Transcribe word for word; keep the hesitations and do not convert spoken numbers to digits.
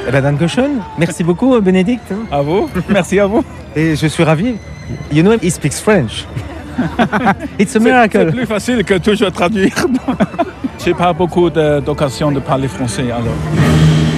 Eh ben, Dankeschön. Merci beaucoup, Bénédicte. À vous. Merci à vous. Et je suis ravi. You know, he speaks French. It's a C'est miracle. plus facile que toujours traduire. J'ai pas beaucoup de- d'occasion de parler français alors.